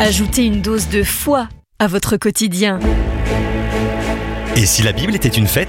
Ajoutez une dose de foi à votre quotidien. Et si la Bible était une fête ?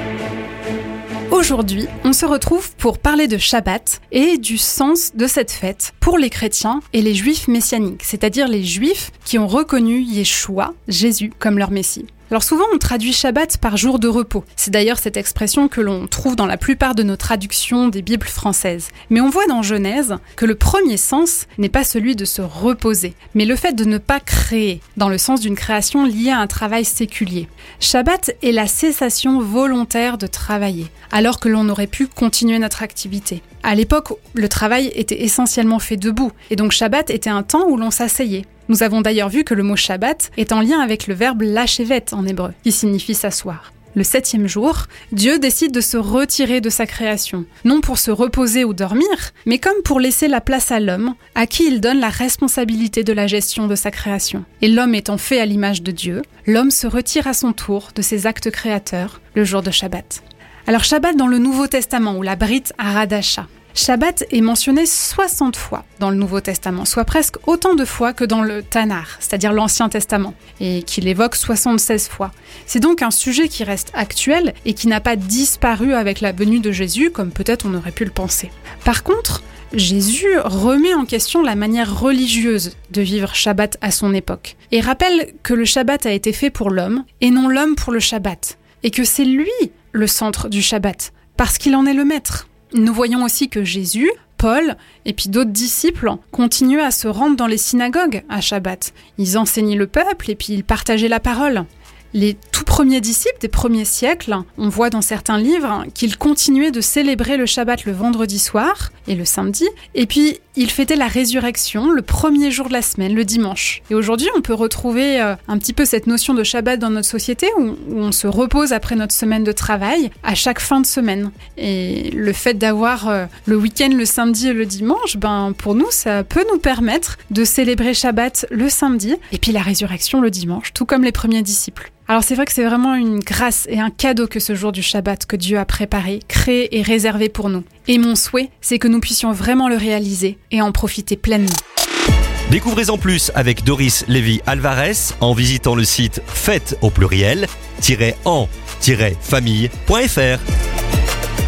Aujourd'hui, on se retrouve pour parler de Shabbat et du sens de cette fête pour les chrétiens et les juifs messianiques, c'est-à-dire les juifs qui ont reconnu Yeshua, Jésus, comme leur Messie. Alors souvent, on traduit Shabbat par jour de repos. C'est d'ailleurs cette expression que l'on trouve dans la plupart de nos traductions des Bibles françaises. Mais on voit dans Genèse que le premier sens n'est pas celui de se reposer, mais le fait de ne pas créer, dans le sens d'une création liée à un travail séculier. Shabbat est la cessation volontaire de travailler, alors que l'on aurait pu continuer notre activité. À l'époque, le travail était essentiellement fait debout, et donc Shabbat était un temps où l'on s'asseyait. Nous avons d'ailleurs vu que le mot Shabbat est en lien avec le verbe lashevet en hébreu, qui signifie s'asseoir. Le 7e jour, Dieu décide de se retirer de sa création, non pour se reposer ou dormir, mais comme pour laisser la place à l'homme, à qui il donne la responsabilité de la gestion de sa création. Et l'homme étant fait à l'image de Dieu, l'homme se retire à son tour de ses actes créateurs le jour de Shabbat. Alors Shabbat dans le Nouveau Testament, ou la Brit Hadasha. Shabbat est mentionné 60 fois dans le Nouveau Testament, soit presque autant de fois que dans le Tanakh, c'est-à-dire l'Ancien Testament, et qu'il évoque 76 fois. C'est donc un sujet qui reste actuel et qui n'a pas disparu avec la venue de Jésus, comme peut-être on aurait pu le penser. Par contre, Jésus remet en question la manière religieuse de vivre Shabbat à son époque, et rappelle que le Shabbat a été fait pour l'homme, et non l'homme pour le Shabbat, et que c'est lui le centre du Shabbat, parce qu'il en est le maître. Nous voyons aussi que Jésus, Paul et puis d'autres disciples continuaient à se rendre dans les synagogues à Shabbat. Ils enseignaient le peuple et puis ils partageaient la parole. Les tout premiers disciples des premiers siècles, on voit dans certains livres qu'ils continuaient de célébrer le Shabbat le vendredi soir et le samedi, et puis ils fêtaient la résurrection le premier jour de la semaine, le dimanche. Et aujourd'hui, on peut retrouver un petit peu cette notion de Shabbat dans notre société où on se repose après notre semaine de travail à chaque fin de semaine. Et le fait d'avoir le week-end le samedi et le dimanche, pour nous, ça peut nous permettre de célébrer Shabbat le samedi et puis la résurrection le dimanche, tout comme les premiers disciples. Alors c'est vrai que c'est vraiment une grâce et un cadeau que ce jour du Shabbat que Dieu a préparé, créé et réservé pour nous. Et mon souhait, c'est que nous puissions vraiment le réaliser et en profiter pleinement. Découvrez en plus avec Doris Lévy-Alvarez en visitant le site fête au pluriel-en-famille.fr.